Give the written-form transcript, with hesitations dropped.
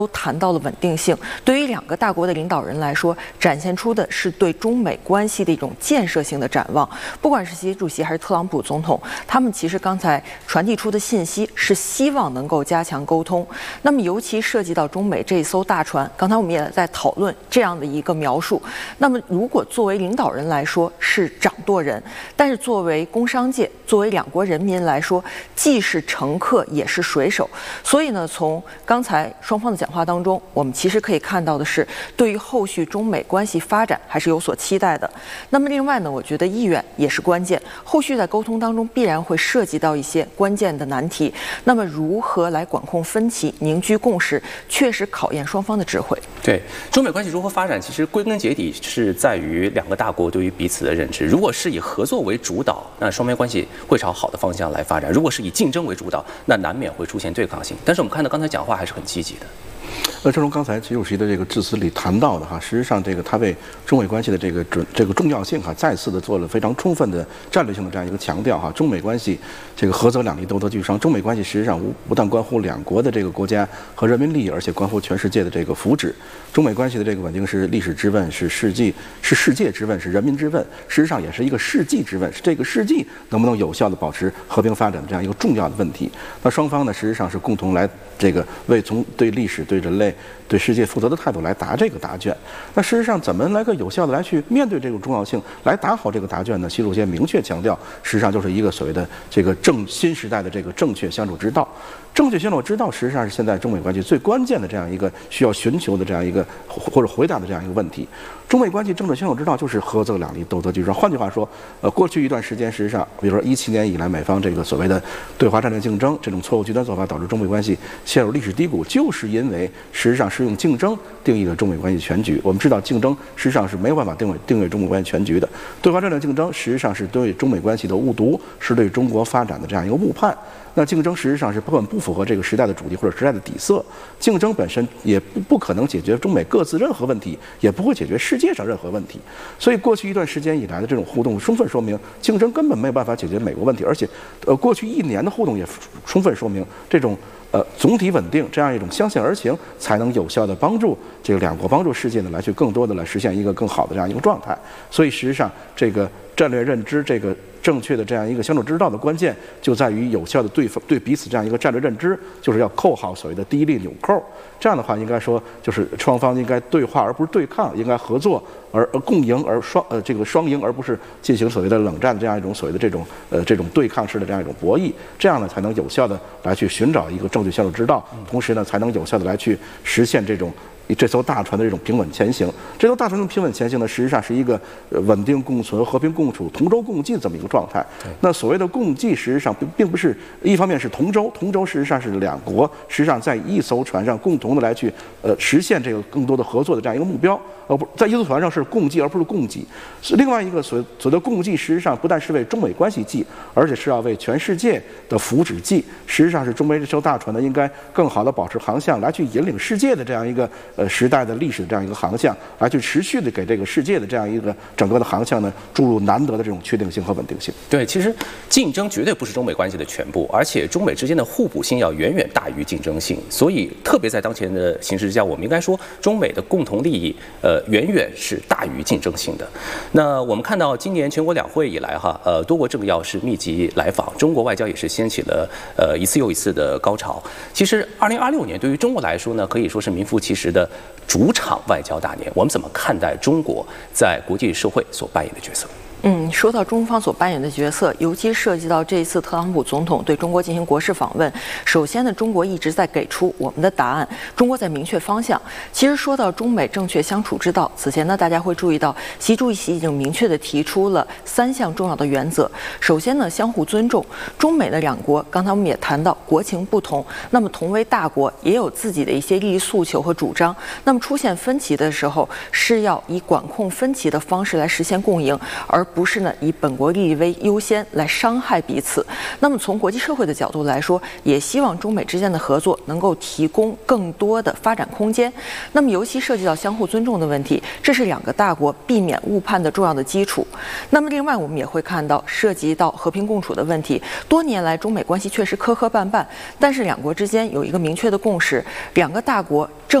都谈到了稳定性，对于两个大国的领导人来说，展现出的是对中美关系的一种建设性的展望。不管是习主席还是特朗普总统，他们其实刚才传递出的信息是希望能够加强沟通。那么，尤其涉及到中美这一艘大船，刚才我们也在讨论这样的一个描述。那么，如果作为领导人来说是掌舵人，但是作为工商界、作为两国人民来说，既是乘客也是水手。所以呢，从刚才双方的讲话当中，我们其实可以看到的是，对于后续中美关系发展还是有所期待的。那么另外呢，我觉得意愿也是关键，后续在沟通当中必然会涉及到一些关键的难题。那么如何来管控分歧、凝聚共识，确实考验双方的智慧。 对，中美关系如何发展，其实归根结底是在于两个大国对于彼此的认知。如果是以合作为主导，那双边关系会朝好的方向来发展；如果是以竞争为主导，那难免会出现对抗性。但是我们看到刚才讲话还是很积极的。 正如刚才习主席的这个致辞里谈到的哈，实际上他为中美关系的这个重要性哈，再次的做了非常充分的战略性的这样一个强调哈。中美关系这个合则两利，斗则俱伤。中美关系实际上不但关乎两国的这个国家和人民利益，而且关乎全世界的这个福祉。中美关系的这个稳定是历史之问，是世界之问，是人民之问，实际上也是一个世纪之问，是这个世纪能不能有效的保持和平发展的这样一个重要的问题。那双方呢，实际上是共同来这个为从对历史、对人类、对世界负责的态度来答这个答卷。那事实上怎么来个有效的来去面对这个重要性，来答好这个答卷呢？习主席明确强调，实际上就是一个所谓的这个新时代的这个正确相处之道。正确相处之道实际上是现在中美关系最关键的这样一个需要寻求的这样一个或者回答的这样一个问题。中美关系正确相处之道就是合则两利，斗则俱伤。换句话说，过去一段时间，实际上，比如说17年以来，美方这个所谓的对华战略竞争这种错误极端做法，导致中美关系陷入历史低谷，就是因为实际上是用竞争定义了中美关系全局。我们知道，竞争实际上是没有办法定位中美关系全局的。对华战略竞争实际上是对中美关系的误读，是对中国发展的这样一个误判。那竞争实际上是根本不符合这个时代的主题或者时代的底色，竞争本身也不可能解决中美各自任何问题，也不会解决世界上任何问题。所以过去一段时间以来的这种互动，充分说明竞争根本没有办法解决美国问题，而且过去1年的互动也充分说明这种总体稳定这样一种相信而行，才能有效的帮助这个两国帮助世界呢来去更多的来实现一个更好的这样一个状态。所以实际上这个战略认知这个正确的这样一个相处之道的关键，就在于有效的对彼此这样一个战略认知，就是要扣好所谓的第一粒纽扣。这样的话，应该说就是双方应该对话而不是对抗，应该合作而共赢而双赢，而不是进行所谓的冷战这样一种所谓的这种对抗式的这样一种博弈。这样呢，才能有效的来去寻找一个正确相处之道，同时呢，才能有效的来去实现这艘大船的这种平稳前行。这艘大船的平稳前行呢，实际上是一个稳定共存、和平共处、同舟共济这么一个状态。那所谓的共济，实际上并不是一方面是同舟实际上是两国实际上在一艘船上共同的来去实现这个更多的合作的这样一个目标，而不在一艘船上是共济而不是供给。另外一个所谓的共济，实际上不但是为中美关系济，而且是要为全世界的福祉济。实际上是中美这艘大船呢，应该更好的保持航向，来去引领世界的这样一个时代的历史的这样一个航向，来去持续的给这个世界的这样一个整个的航向呢注入难得的这种确定性和稳定性。 对，其实竞争绝对不是中美关系的全部，而且中美之间的互补性要远远大于竞争性。所以特别在当前的形势之下，我们应该说中美的共同利益远远是大于竞争性的。那我们看到今年全国两会以来多国政要是密集来访，中国外交也是掀起了一次又一次的高潮。其实2026年对于中国来说呢，可以说是名副其实的主场外交大年。我们怎么看待中国在国际社会所扮演的角色？ 说到中方所扮演的角色，尤其涉及到这一次特朗普总统对中国进行国事访问，首先呢，中国一直在给出我们的答案，中国在明确方向。其实说到中美正确相处之道，此前呢，大家会注意到，习主席已经明确地提出了3项重要的原则。首先呢，相互尊重。中美的两国，刚才我们也谈到，国情不同，那么同为大国，也有自己的一些利益诉求和主张。那么出现分歧的时候，是要以管控分歧的方式来实现共赢，而不是呢以本国利益为优先来伤害彼此。那么从国际社会的角度来说，也希望中美之间的合作能够提供更多的发展空间。那么尤其涉及到相互尊重的问题，这是两个大国避免误判的重要的基础。那么另外我们也会看到，涉及到和平共处的问题，多年来中美关系确实磕磕绊绊，但是两国之间有一个明确的共识，两个大国正